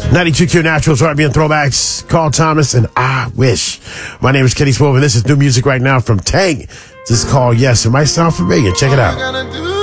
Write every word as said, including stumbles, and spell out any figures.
ninety-two Q Naturals, R and B and Throwbacks. Carl Thomas and I Wish. My name is Kenny Swope, and this is new music right now from Tank. This is called Yes. It might sound familiar. Check it out.